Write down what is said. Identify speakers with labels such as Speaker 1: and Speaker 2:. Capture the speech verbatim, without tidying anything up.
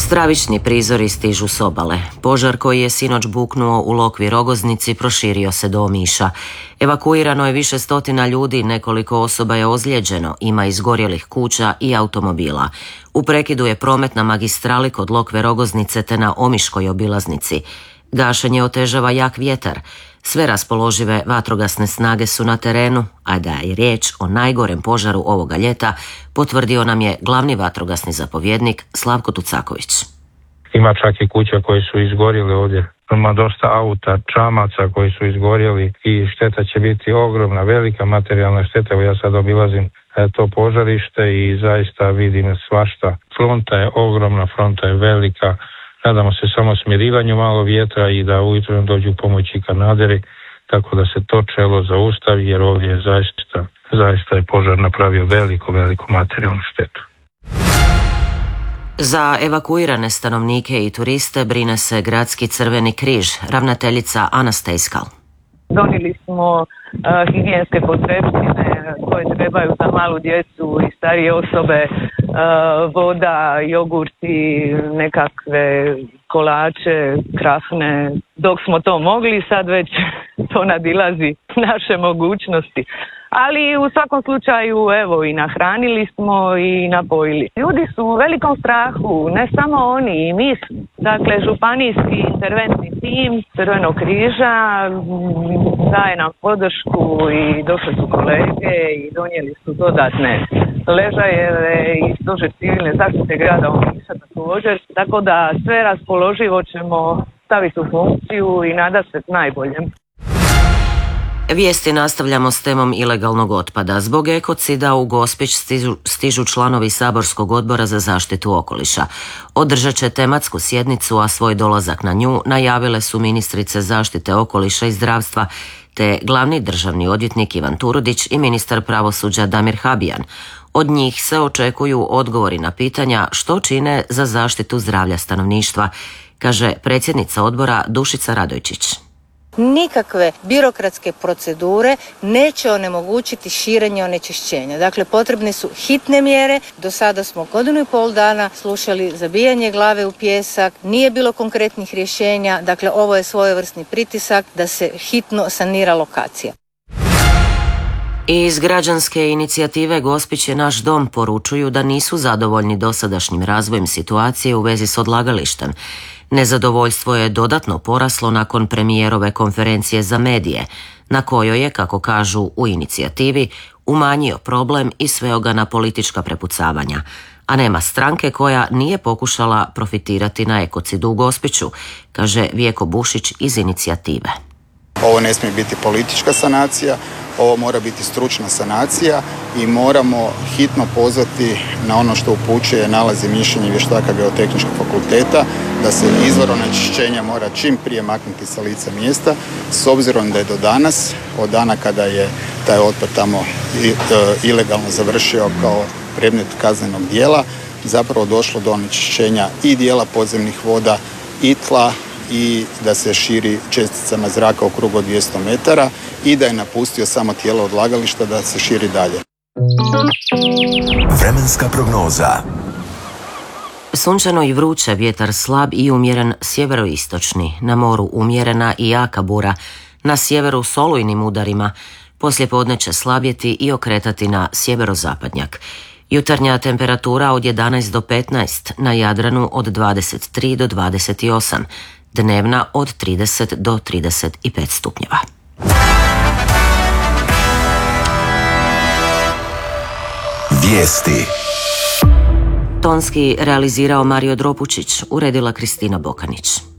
Speaker 1: Stravični prizori stižu s obale. Požar koji je sinoć buknuo u Lokvi Rogoznici proširio se do Omiša. Evakuirano je više stotina ljudi, nekoliko osoba je ozlijeđeno, ima izgorjelih kuća i automobila. U prekidu je promet na magistrali kod Lokve Rogoznice te na Omiškoj obilaznici. Gašenje otežava jak vjetar. Sve raspoložive vatrogasne snage su na terenu, a da je riječ o najgorem požaru ovoga ljeta, potvrdio nam je glavni vatrogasni zapovjednik Slavko Tucaković.
Speaker 2: Ima čak i kuća koje su izgorjele ovdje. Ima dosta auta, čamaca koji su izgorjeli i šteta će biti ogromna, velika materijalna šteta. Evo ja sad obilazim to požarište i zaista vidim svašta. Fronta je ogromna, fronta je velika. Nadamo se samo smirivanju malo vjetra i da ujutro dođu pomoći kanaderi, tako da se to čelo zaustavi, jer ovdje je zaista, zaista je požar napravio veliku, veliku materijalnu štetu.
Speaker 1: Za evakuirane stanovnike i turiste brine se Gradski Crveni križ, ravnateljica Ana Stejskal.
Speaker 3: Donijeli smo uh, higijenske potrepštine koje trebaju za malu djecu i starije osobe, uh, voda, jogurti, nekakve kolače, krafne. Dok smo to mogli, sad već to nadilazi naše mogućnosti. Ali u svakom slučaju, evo, i nahranili smo i napojili. Ljudi su u velikom strahu, ne samo oni, i mi. Dakle, županijski interventni tim Crvenog križa daje nam podršku i došli su kolege i donijeli su dodatne ležajeve i stožer civilne zaštite grada Omiša također. Tako da sve raspoloživo ćemo staviti u funkciju i nadati se najboljem.
Speaker 1: Vijesti nastavljamo s temom ilegalnog otpada. Zbog ekocida u Gospić stižu, stižu članovi Saborskog odbora za zaštitu okoliša. Održat će tematsku sjednicu, a svoj dolazak na nju najavile su ministrice zaštite okoliša i zdravstva te glavni državni odvjetnik Ivan Turudić i ministar pravosuđa Damir Habijan. Od njih se očekuju odgovori na pitanja što čine za zaštitu zdravlja stanovništva, kaže predsjednica odbora Dušica Radojčić.
Speaker 4: Nikakve birokratske procedure neće onemogućiti širenje onečišćenja. Dakle, potrebne su hitne mjere. Do sada smo godinu i pol dana slušali zabijanje glave u pijesak, nije bilo konkretnih rješenja. Dakle, ovo je svojevrsni pritisak da se hitno sanira lokacija.
Speaker 1: Iz građanske inicijative Gospić je naš dom poručuju da nisu zadovoljni dosadašnjim razvojem situacije u vezi s odlagalištem. Nezadovoljstvo je dodatno poraslo nakon premijerove konferencije za medije, na kojoj je, kako kažu u inicijativi, umanjio problem i sveo ga na politička prepucavanja, a nema stranke koja nije pokušala profitirati na ekocidu u Gospiću, kaže Vijeko Bušić iz inicijative.
Speaker 5: Ovo ne smije biti politička sanacija, ovo mora biti stručna sanacija i moramo hitno pozvati na ono što upućuje nalazi i mišljenje vještaka Geotehničkog fakulteta, da se izvor onečišćenja mora čim prije maknuti sa lica mjesta, s obzirom da je do danas, od dana kada je taj otpad tamo ilegalno završio kao predmet kaznenog djela, zapravo došlo do onečišćenja i dijela podzemnih voda i tla, i da se širi česticama zraka u krugu od dvjesto metara i da je napustio samo tijelo odlagališta da se širi dalje.
Speaker 6: Vremenska prognoza.
Speaker 1: Sunčano i vruće, vjetar slab i umjeren sjeveroistočni, na moru umjerena i jaka bura, na sjeveru s olujnim udarima, poslijepodne će slabjeti i okretati na sjeverozapadnjak. Jutarnja temperatura od jedanaest do petnaest, na Jadranu od dvadeset tri do dvadeset osam, dnevna od trideset do trideset pet stupnjeva.
Speaker 6: Vijesti.
Speaker 1: Tonski realizirao Mario Dropučić, uredila Kristina Bokanić.